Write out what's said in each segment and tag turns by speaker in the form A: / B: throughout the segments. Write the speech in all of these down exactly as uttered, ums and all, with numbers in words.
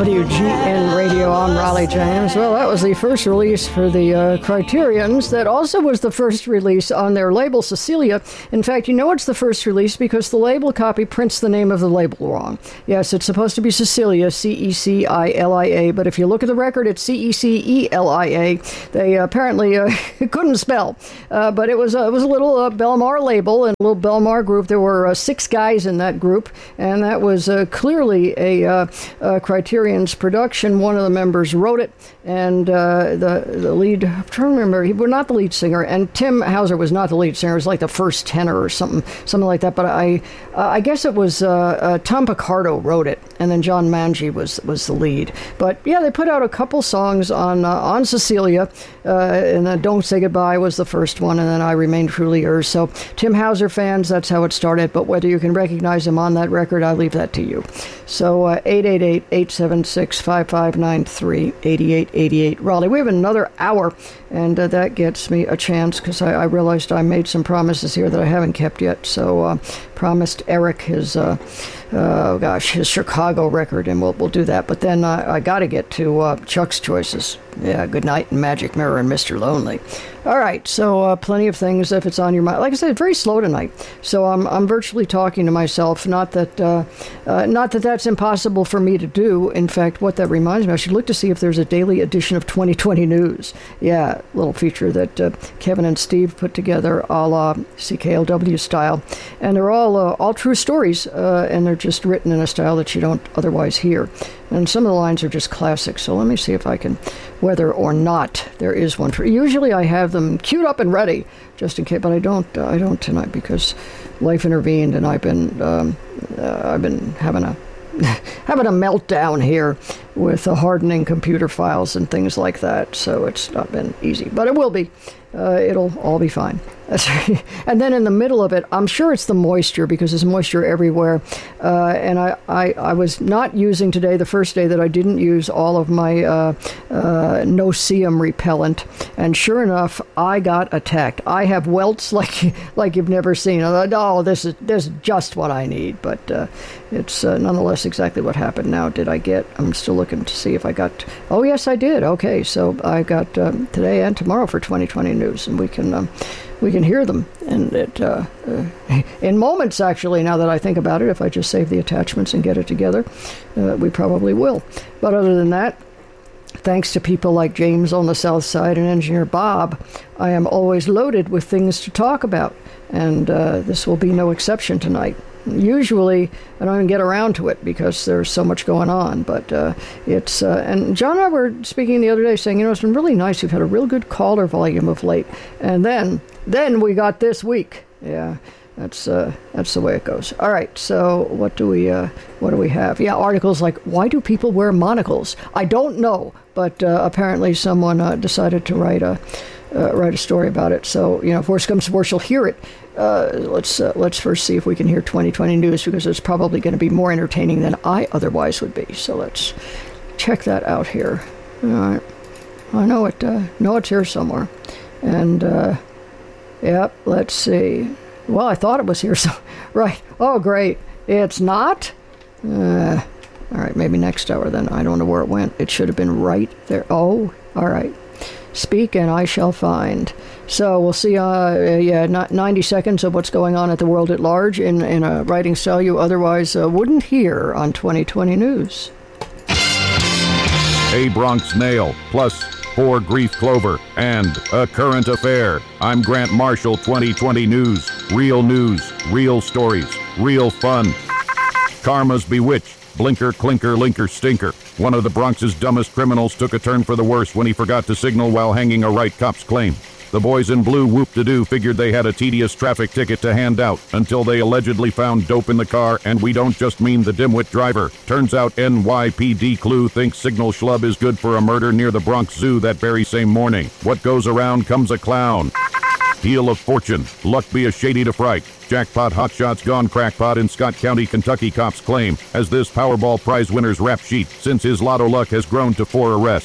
A: W G N Radio. I'm Raleigh James. Well, that was the first release for the uh, Criterions. That also was the first release on their label, Cecilia. In fact, you know it's the first release because the label copy prints the name of the label wrong. Yes, it's supposed to be Cecilia, C E C I L I A, but if you look at the record, it's C E C E L I A. They uh, apparently uh, couldn't spell, uh, but it was, uh, it was a little uh, Belmar label and a little Belmar group. There were uh, six guys in that group, and that was uh, clearly a uh, uh, Criterion's production. One of the members wrote it, and uh, the the lead, I'm trying to remember, he was not the lead singer, and Tim Hauser was not the lead singer. It was like the first tenor or something, something like that. But I, uh, I guess it was uh, uh, Tom Picardo wrote it, and then John Manji was was the lead. But yeah, they put out a couple songs on uh, on Cecilia, uh, and then Don't Say Goodbye was the first one, and then I Remain Truly Yours. So Tim Hauser fans, that's how it started. But whether you can recognize him on that record, I leave that to you. So uh, eight eight eight, eight seven six, five five nine three, eight eight eight eight. Raleigh, we have another hour, and uh, that gets me a chance because I, I realized I made some promises here that I haven't kept yet. So uh, promised Eric his, uh, uh, gosh, his Chicago record, and we'll, we'll do that. But then uh, I got to get to uh, Chuck's choices. Yeah, Good Night and Magic Mirror and Mister Lonely. All right, so uh, plenty of things if it's on your mind. Like I said, very slow tonight, so I'm I'm virtually talking to myself. Not that uh, uh, not that that's impossible for me to do. In fact, what that reminds me, I should look to see if there's a daily edition of twenty twenty News. Yeah, little feature that uh, Kevin and Steve put together, a la C K L W style, and they're all uh, all true stories, uh, and they're just written in a style that you don't otherwise hear. And some of the lines are just classic. So let me see if I can, whether or not there is one for. Usually I have them queued up and ready, just in case. But I don't. Uh, I don't tonight because life intervened, and I've been. Um, uh, I've been having a having a meltdown here with uh, hardening computer files and things like that. So it's not been easy, but it will be. Uh, it'll all be fine. And then in the middle of it, I'm sure it's the moisture because there's moisture everywhere. Uh, and I, I, I was not using today, the first day that I didn't use all of my uh, uh, no-see-um repellent. And sure enough, I got attacked. I have welts like like you've never seen. I thought, oh, this is, this is just what I need. But uh, it's uh, nonetheless exactly what happened. Now, did I get, I'm still looking to see if I got, oh, yes, I did. Okay, so I got um, today and tomorrow for twenty twenty News, and we can... Um, We can hear them, and it uh, uh, in moments, actually, now that I think about it, if I just save the attachments and get it together, uh, we probably will. But other than that, thanks to people like James on the South Side and Engineer Bob, I am always loaded with things to talk about, and uh, this will be no exception tonight. Usually, I don't even get around to it because there's so much going on, but uh, it's, uh, and John and I were speaking the other day saying, you know, it's been really nice. We've had a real good caller volume of late, and then, then we got this week. Yeah, that's, uh, that's the way it goes. All right, so what do we, uh, what do we have? Yeah, articles like, why do people wear monocles? I don't know, but uh, apparently someone uh, decided to write a, uh, write a story about it. So, you know, if worse comes to worse, you'll hear it. Uh, let's uh, let's first see if we can hear twenty twenty News because it's probably going to be more entertaining than I otherwise would be. So let's check that out here. All right, I know it. Uh, know it's here somewhere, and uh, yep. Let's see. Well, I thought it was here. So right. Oh, great. It's not. Uh, all right. Maybe next hour then. I don't know where it went. It should have been right there. Oh, all right. Speak and I shall find. So we'll see, uh, yeah, not ninety seconds of what's going on at the world at large in, in a writing style you otherwise uh, wouldn't hear on twenty twenty News.
B: A Bronx Nail, plus four Grief Clover, and a current affair. I'm Grant Marshall, twenty twenty News. Real news, real stories, real fun. Karma's bewitched. Blinker, clinker, linker, stinker. One of the Bronx's dumbest criminals took a turn for the worse when he forgot to signal while hanging a right cop's claim. The boys in blue whoop-de-doo figured they had a tedious traffic ticket to hand out until they allegedly found dope in the car, and we don't just mean the dimwit driver. Turns out N Y P D Clue thinks Signal Schlub is good for a murder near the Bronx Zoo that very same morning. What goes around comes a clown. Heel of fortune. Luck be a shady to fright. Jackpot hotshots gone crackpot in Scott County, Kentucky cops claim, as this Powerball prize winner's rap sheet, since his lotto luck has grown to four arrests.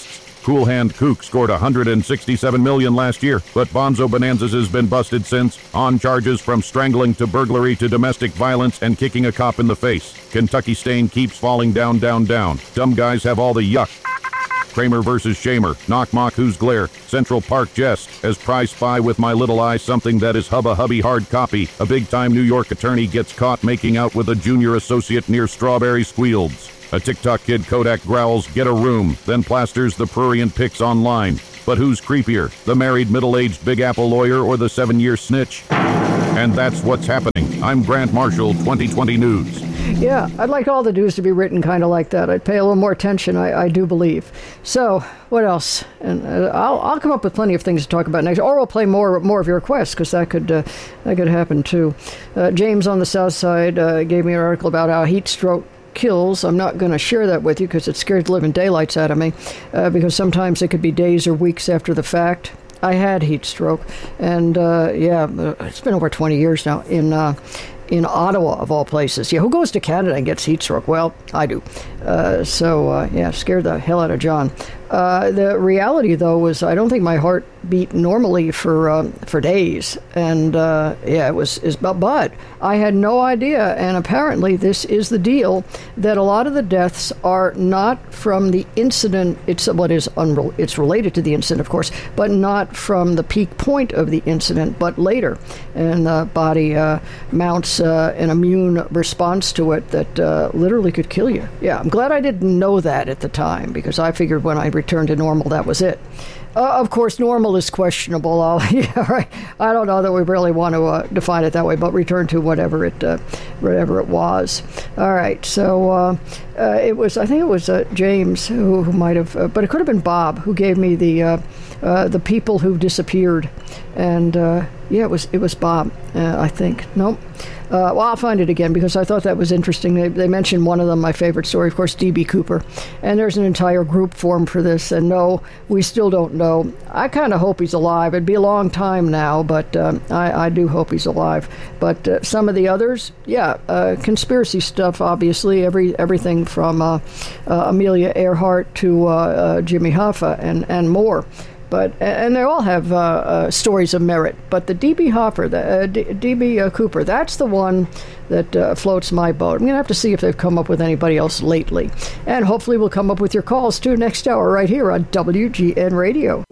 B: Cool Hand Kook scored one hundred sixty-seven million dollars last year, but Bonzo Bonanzas has been busted since, on charges from strangling to burglary to domestic violence and kicking a cop in the face. Kentucky Stain keeps falling down, down, down. Dumb guys have all the yuck. Kramer versus Shamer, Knock Mock Who's Glare, Central Park Jest, as Prize Spy with My Little Eye, something that is hubba hubby hard copy. A big-time New York attorney gets caught making out with a junior associate near Strawberry Squealds. A TikTok kid Kodak growls, get a room, then plasters the prurient pics online. But who's creepier, the married middle-aged Big Apple lawyer or the seven-year snitch? And that's what's happening. I'm Grant Marshall, twenty twenty News.
A: Yeah, I'd like all the news to be written kind of like that. I'd pay a little more attention, I, I do believe. So, what else? And uh, I'll I'll come up with plenty of things to talk about next, or we'll play more more of your requests, because that could uh, that could happen too. Uh, James on the South Side uh, gave me an article about how heat stroke kills. I'm not going to share that with you because it scares the living daylights out of me, uh, because sometimes it could be days or weeks after the fact. I had heat stroke, and uh, yeah, it's been over twenty years now in uh, in Ottawa, of all places. Yeah, who goes to Canada and gets heat stroke? Well, I do. Uh, so, uh, yeah, scared the hell out of John. Uh, the reality, though, was I don't think my heart beat normally for um, for days. And, uh, yeah, it was, is, but, but I had no idea. And apparently this is the deal, that a lot of the deaths are not from the incident. It's what is unre- it's related to the incident, of course, but not from the peak point of the incident, but later. And the body uh, mounts uh, an immune response to it that uh, literally could kill you. Yeah, I'm glad I didn't know that at the time, because I figured when I returned to normal, that was it. Uh, of course, normal is questionable. I'll, yeah, right. I don't know that we really want to uh, define it that way, but return to whatever it, uh, whatever it was. All right. So uh, uh, it was. I think it was uh, James who, who might have, uh, but it could have been Bob who gave me the uh, uh, the people who disappeared, and uh, yeah, it was it was Bob. Uh, I think. Nope. Uh, well, I'll find it again, because I thought that was interesting. They, they mentioned one of them, my favorite story, of course, D B. Cooper. And there's an entire group formed for this. And no, we still don't know. I kind of hope he's alive. It'd be a long time now, but um, I, I do hope he's alive. But uh, some of the others, yeah, uh, conspiracy stuff, obviously, every everything from uh, uh, Amelia Earhart to uh, uh, Jimmy Hoffa and, and more. But and they all have uh, uh, stories of merit. But the D B. Hopper, the uh, D B. Uh, Cooper, that's the one that uh, floats my boat. I'm going to have to see if they've come up with anybody else lately. And hopefully we'll come up with your calls, too, next hour right here on W G N Radio.